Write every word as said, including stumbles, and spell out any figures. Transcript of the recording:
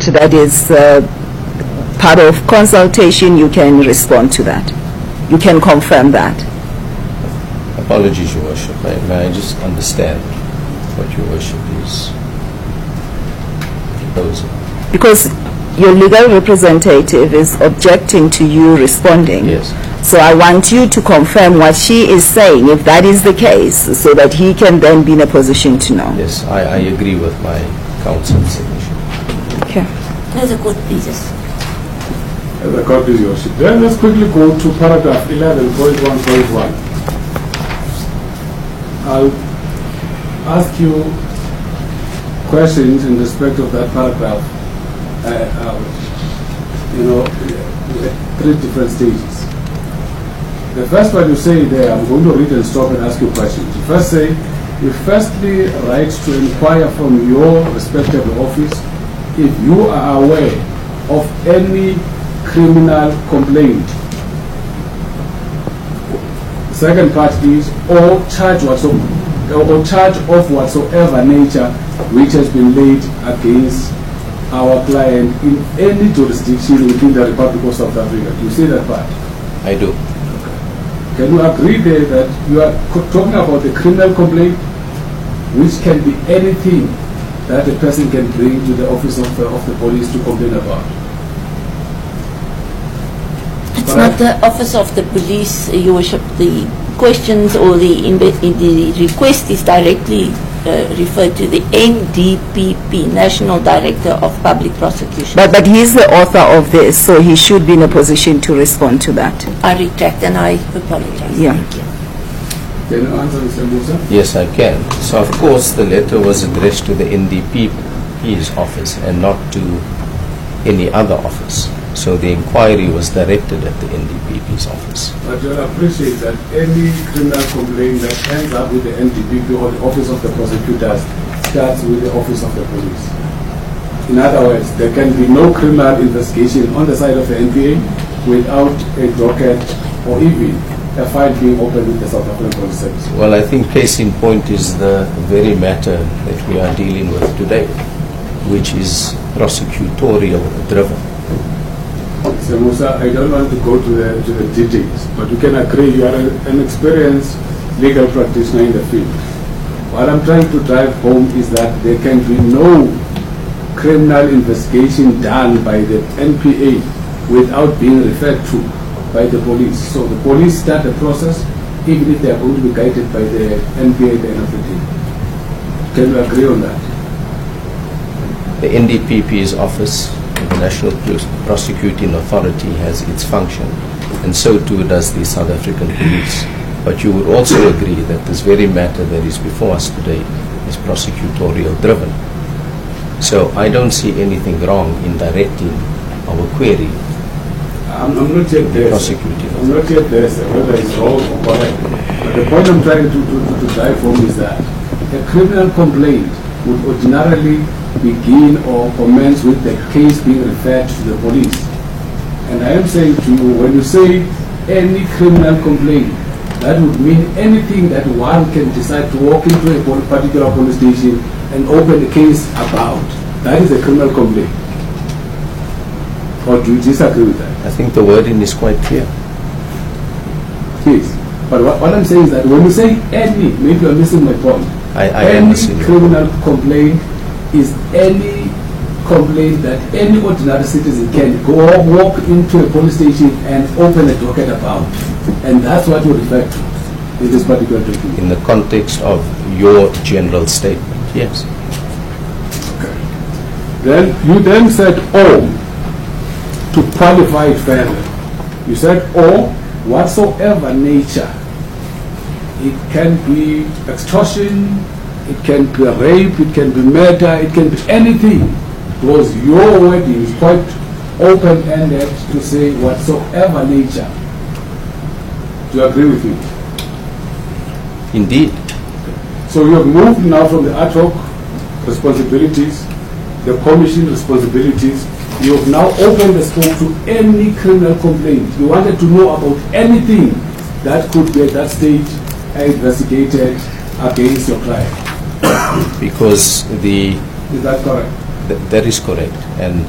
and that is uh, part of consultation, you can respond to that. You can confirm that. Apologies, Your Worship. May, may I just understand what Your Worship is proposing? Because your legal representative is objecting to you responding. Yes. So I want you to confirm what she is saying, if that is the case, so that he can then be in a position to know. Yes, I, I agree with my counsel's submission. Okay. There's a court, please. The court is yours. Then let's quickly go to paragraph eleven point one point one. I'll ask you questions in respect of that paragraph. Uh, uh, you know, at three different stages. The first one you say there, I'm going to read and stop and ask you questions. You first say, you firstly write to inquire from your respective office if you are aware of any criminal complaint. The second part is, or charge whatsoever, or charge of whatsoever nature which has been laid against our client in any jurisdiction within the Republic of South Africa. Do you see that part? I do. Can you agree there that you are talking about the criminal complaint, which can be anything that a person can bring to the office of the, of the police to complain about? It's not the office of the police, Your Worship. The questions or the, the request is directly uh, referred to the N D P P, National Director of Public Prosecution. But, but he's the author of this, so he should be in a position to respond to that. I retract and I apologize. Yeah. Thank you. Can you answer, Mister Musa? Yes, I can. So, of course, the letter was addressed to the N D P P's office and not to any other office. So the inquiry was directed at the N D P P's office. But you'll appreciate that any criminal complaint that ends up with the N D P P or the Office of the Prosecutors starts with the Office of the Police. In other words, there can be no criminal investigation on the side of the N P A without a docket or even a file being opened with the South African Police Service. Well, I think case in point is the very matter that we are dealing with today, which is prosecutorial driven. Mister Musa, I don't want to go to the, to the details, but you can agree you are a, an experienced legal practitioner in the field. What I'm trying to drive home is that there can be no criminal investigation done by the N P A without being referred to by the police. So the police start the process even if they are going to be guided by the N P A at the end of the day. Can you agree on that? The N D P P's office, the National Prosecuting Authority, has its function, and so too does the South African Police. But you would also agree that this very matter that is before us today is prosecutorial driven. So I don't see anything wrong in directing our query. I'm, I'm not yet there. Prosecuting. I'm not yet there, sir, whether it's wrong or correct. But the point I'm trying to, to, to, to drive home is that a criminal complaint would ordinarily begin or commence with the case being referred to the police. And I am saying to you, when you say any criminal complaint, that would mean anything that one can decide to walk into a particular police station and open a case about. That is a criminal complaint. Or do you disagree with that? I think the wording is quite clear. Yes. But what, what I'm saying is that when you say any, maybe you're missing my point. I, I any am missing. criminal complaint is any complaint that any ordinary citizen can go walk into a police station and open a docket about. And that's what you refer to in this particular document. In the context of your general statement, yes. Okay. Then you then said or to qualify it further. You said or whatsoever nature. It can be extortion, it can be rape, it can be murder, it can be anything. Because your wording is quite open-ended to say whatsoever nature. Do you agree with me? Indeed. So you have moved now from the ad hoc responsibilities, the commission responsibilities. You have now opened the scope to any criminal complaint. You wanted to know about anything that could be at that stage investigated against your client. Because the Is that correct? th that is correct, and